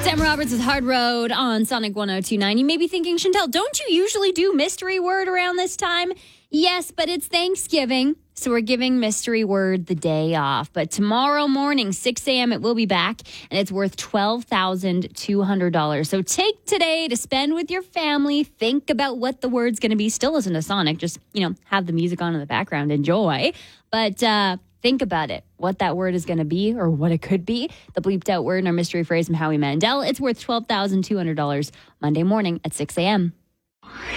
Sam Roberts with Hard Road on Sonic 102.9. You may be thinking, Chantel, don't you usually do mystery word around this time? Yes, but it's Thanksgiving, so we're giving mystery word the day off. But tomorrow morning, 6 a.m., it will be back, and it's worth $12,200. So take today to spend with your family. Think about what the word's going to be. Still listen to Sonic. Just, have the music on in the background. Enjoy. But think about it, what that word is going to be or what it could be. The bleeped out word in our mystery phrase from Howie Mandel. It's worth $12,200 Monday morning at 6 a.m.